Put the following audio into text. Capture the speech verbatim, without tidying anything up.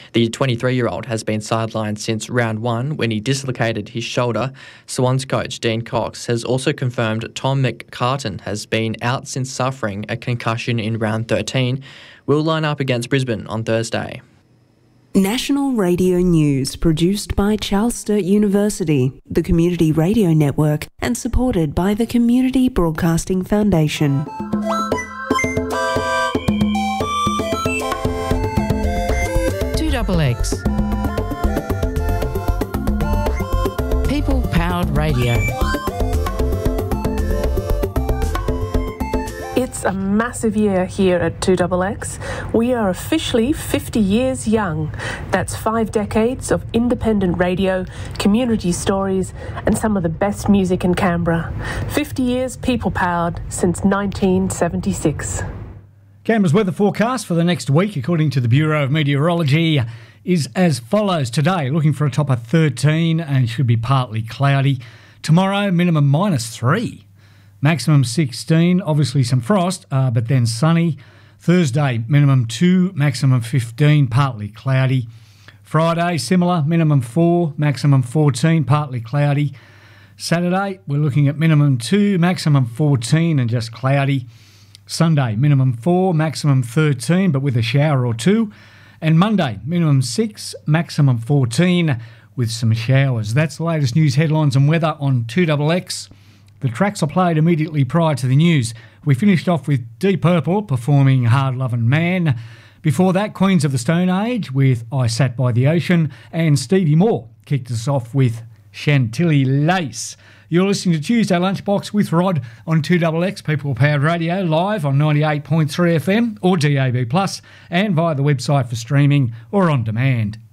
The twenty-three-year-old has been sidelined since round one when he dislocated his shoulder. Swans coach Dean Cox has also confirmed Tom McCartan has been out since suffering a concussion in round thirteen. Will line up against Brisbane on Thursday. National Radio News, produced by Charles Sturt University, the Community Radio Network, and supported by the Community Broadcasting Foundation. two X X. People-powered radio. It's a massive year here at two X X. We are officially fifty years young. That's five decades of independent radio, community stories, and some of the best music in Canberra. fifty years people-powered since nineteen seventy-six. Canberra's weather forecast for the next week, according to the Bureau of Meteorology, is as follows. Today, looking for a top of thirteen and should be partly cloudy. Tomorrow, minimum minus three. Maximum sixteen, obviously some frost, uh, but then sunny. Thursday, minimum two, maximum fifteen, partly cloudy. Friday, similar, minimum four, maximum fourteen, partly cloudy. Saturday, we're looking at minimum two, maximum fourteen and just cloudy. Sunday, minimum four, maximum thirteen, but with a shower or two. And Monday, minimum six, maximum fourteen, with some showers. That's the latest news headlines and weather on two X X. The tracks are played immediately prior to the news. We finished off with Deep Purple performing Hard Lovin' Man. Before that, Queens of the Stone Age with I Sat by the Ocean. And Stevie Moore kicked us off with Chantilly Lace. You're listening to Tuesday Lunchbox with Rod on two X X People Powered Radio, live on ninety-eight point three F M or D A B plus, and via the website for streaming or on demand.